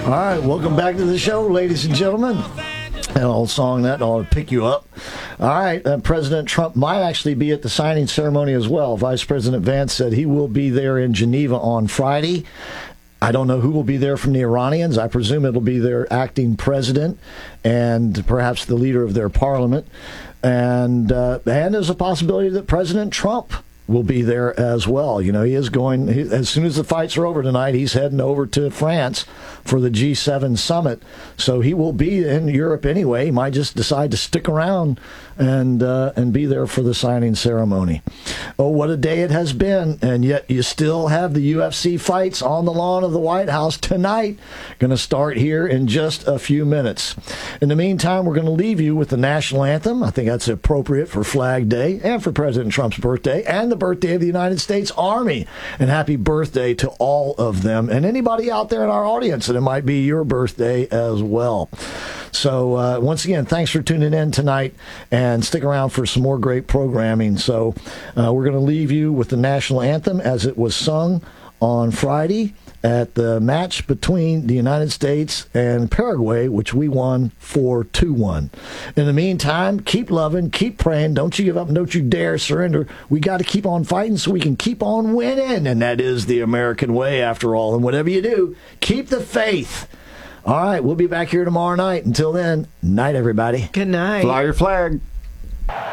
All right, welcome back to the show, ladies and gentlemen. An old song that ought to pick you up. All right, President Trump might actually be at the signing ceremony as well. Vice President Vance said he will be there in Geneva on Friday. I don't know who will be there from the Iranians. I presume it'll be their acting president and perhaps the leader of their parliament. And there's a possibility that President Trump will be there as well. You know, he is going, as soon as the fights are over tonight, he's heading over to France for the G7 summit. So he will be in Europe anyway. He might just decide to stick around and be there for the signing ceremony. Oh, what a day it has been. And yet you still have the UFC fights on the lawn of the White House tonight. Going to start here in just a few minutes. In the meantime, we're going to leave you with the national anthem. I think that's appropriate for Flag Day and for President Trump's birthday and the birthday of the United States Army. And happy birthday to all of them and anybody out there in our audience, and it might be your birthday as well. So once again, thanks for tuning in tonight, and stick around for some more great programming. So we're going to leave you with the national anthem as it was sung on Friday at the match between the United States and Paraguay, which we won 4-2-1. In the meantime, keep loving, keep praying, don't you give up, and don't you dare surrender. We got to keep on fighting so we can keep on winning, and that is the American way after all. And whatever you do, keep the faith. All right, we'll be back here tomorrow night. Until then, night, everybody. Good night. Fly your flag.